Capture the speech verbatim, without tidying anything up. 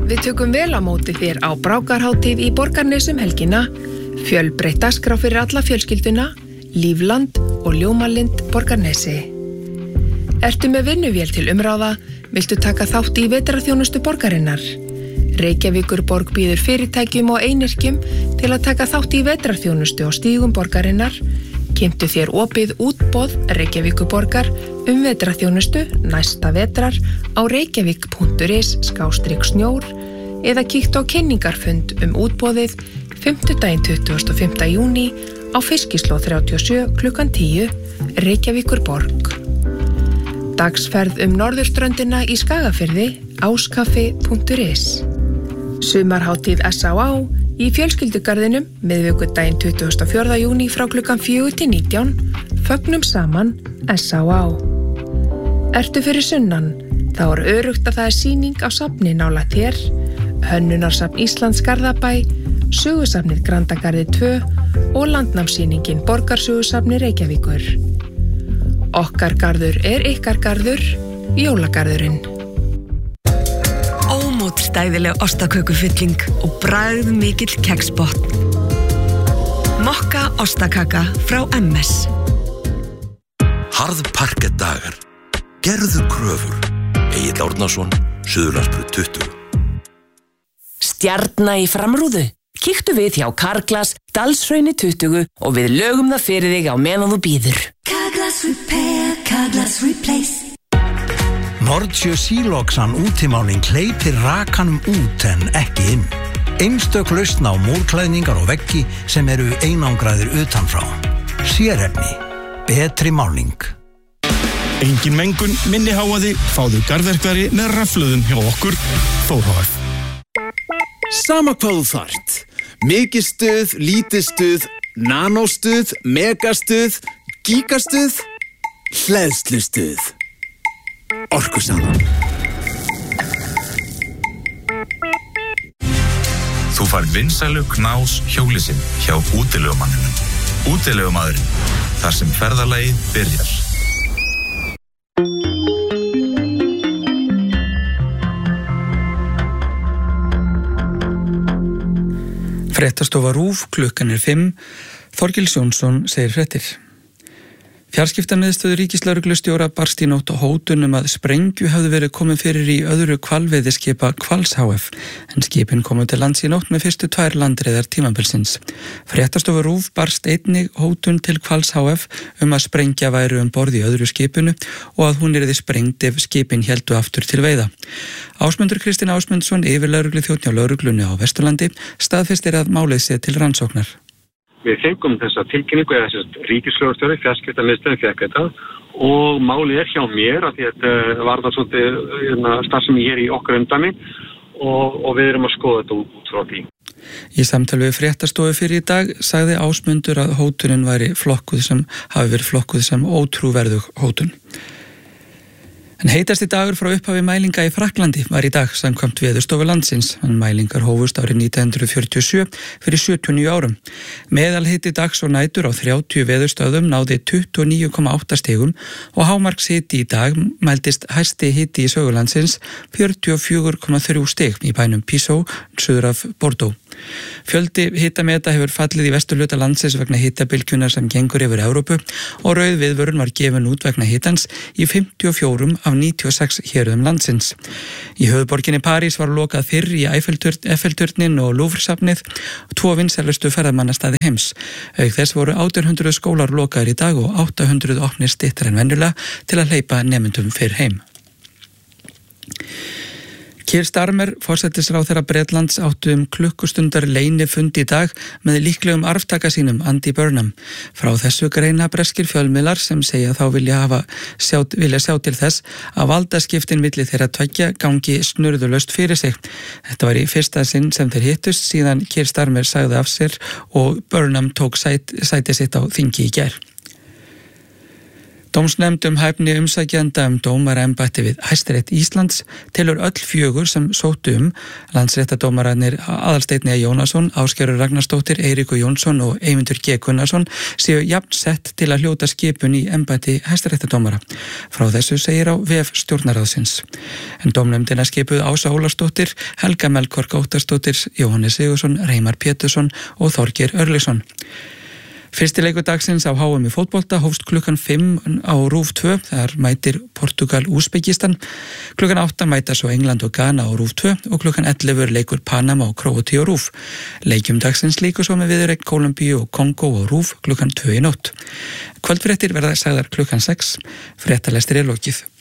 Við tökum vel á móti þér á Brákarhátíð í Borgarnesum helgina, fjölbreytt dagskrá fyrir alla fjölskylduna, Lífland og Ljómalind Borgarnesi. Ertu með vinnuvél til umráða, viltu taka þátt í vetrarþjónustu borgarinnar? Reykjavíkurborg býður fyrirtækjum og einyrkjum til að taka þátt í vetrarþjónustu á stígum borgarinnar. Kynntu þér opið útboð Reykjavíkurborgar um vetrarþjónustu næsta vetrar á reykjavík punktur is skástrik snjór eða kíktu á kynningarfund um útboðið fimmtudaginn tuttugasta og fimmta júní á Fiskislóð þrjátíu og sjö klukkan tíu, Reykjavíkurborg. Dagsferð um norðurströndina í Skagafirði, áskaffi punktur is. Sumarhátíð S á á í fjölskyldugarðinum miðvikudaginn tuttugasta og fjórða júní frá klukkan fjögur til nítján, fögnum saman S á á. Ertu fyrir sunnan, þá er öruggt að það er sýning á safni nálægt þér, Hönnunarsafn Íslands Garðabæ, Sögusafnið Grandagarði tvö og landnámssýningin Borgarsögusafni Reykjavíkur. Okkar garður er ykkar garður, jólagarðurinn. Ómótstæðileg ostakökufylling og bragð mikill keksbotn. Mokka ostakaka frá M S. Harðparkett dagar. Gerðu kröfur. Egill Árnason, Suðurlandsbraut tuttugu. Stjarna í framrúðu. Kíktu við hjá Carglass, Dalshrauni tuttugu og við lögum það fyrir þig á meðan þú bíður. Carglass Repair, Carglass Replace. Nordsjö Síloksan útimáling hleypir rakanum út en ekki inn. Einstök lausn á múrklæðningar og veggi sem eru einangraðir utanfrá. Sérefni. Betri máling. Engin mengun, minni háaði, fáðu garðverkvari með rafluðum hjá okkur, Þór H F. Sama hvað þú þarft. Mikið stuð, lítið stuð, nanóstuð, megastuð, gigastuð, hleðslustuð. Orkusalan. Þú fær vinsælu knás hjólisinn hjá útilegumanninum. Útilegumadurinn, þar sem ferðalagið byrjar. Fréttastofa RÚV, klukkan er fimm. Þorgils Jónsson segir fréttir. Fjarskiptamiðstöð ríkislögreglustjóra barst í nótt hótun um að sprengju hafði verið komið fyrir í öðru hvalveiðiskipa Hvals H F, en skipin komu til lands í nótt með fyrstu tvær landreiðar tímabilsins. Fréttastofa RÚV barst einnig hótun til Hvals H F um að sprengja væri um borð í öðru skipinu og að hún yrði sprengd ef skipin héldu aftur til veiða. Ásmundur Kristinn Ásmundsson, yfirlögregluþjónn hjá lögreglunni á Vesturlandi, staðfestir að málið sé til rannsóknar. Við fengum þessa tilkynningu eða þess ríkislögreglustjóri, fjarskiptamiðstöðin fékk þetta og málið er hjá mér af því að þetta var það svolítið starfsemi hér í okkar umdæmi og, og við erum að skoða þetta út frá því. Í samtali við fréttastofu fyrir í dag sagði Ásmundur að hótunin væri flokkuð sem hafi verið flokkuð sem ótrúverðug hótun. En heitasti dagur frá upphafi mælinga í Frakklandi var í dag samkvæmt Veðurstofu landsins, en mælingar hófust árið nítján hundruð fjörutíu og sjö fyrir sjötíu og níu árum. Meðalhiti dags og nætur á þrjátíu veðurstöðum náði tuttugu og níu komma átta stigum og hámarkshiti í dag mældist hæsti hiti í sögu landsins fjörutíu og fjögur komma þrjú stig í bænum Písó, suður af Bordeaux. Fjöldi hitameta hefur fallið í vesturhluta landsins vegna hitabylgjunnar sem gengur yfir Evrópu og rauð viðvörun var gefin út vegna hitans í fimmtíu og fjögur af níutíu og sex héruðum landsins. Í höfuðborginni París var lokað fyrr í Eiffelturnin og Louvre-safnið, tvo vinsælustu ferðamannastaði heims. Auk þess voru átján hundruð skólar lokaðir í dag og átta hundruð opnir styttar en venjulega til að hleypa nemendum fyrr heim. Keir Starmer, forsætisráðherra Bretlands, áttu um klukkustundar leynifund í dag með líklegum arftaka sínum Andy Burnham. Frá þessu greina breskir fjölmiðlar sem segja þá vilja, hafa, sjá, vilja sjá til þess að valdaskiptin milli þeirra tveggja gangi snurðulaust fyrir sig. Þetta var í fyrsta sinn sem þeir hittust síðan Keir Starmer sagði af sér og Burnham tók sæt, sæti sitt á þingi í gær. Dómsnefnd um hæfni umsækjenda um dómaraembætti við Hæstarétt Íslands telur öll fjögur sem sóttu um, landsréttardómararnir Aðalsteinn E. Jónasson, Ásgerður Ragnarsdóttir, Eiríkur Jónsson og Eymundur G. Gunnarsson séu jafn sett til að hljóta skipun í embætti hæstaréttardómara. Frá þessu segir á vef stjórnarráðsins. En dómnefndina skipuð Ása Ólarsdóttir, Helga Melkorka Óttarsdóttir, Jóhannes Sigurðsson, Reimar Pétursson og Þorgeir Örlygsson. Fyrsti leikur dagsins á H M í fótbolta hófst klukkan fimm á RÚV tvö, þar mætir Portugal Úsbekistan, klukkan átta mæta svo England og Ghana á RÚV tvö og klukkan ellefu leikur Panama og Króatía á RÚV. Leikjum dagsins líkur svo með viðureign Kólumbíu og Kongó á RÚV klukkan tvö í nótt. Kvöldfréttir verða sagðar klukkan sex, fréttalestir er lokið.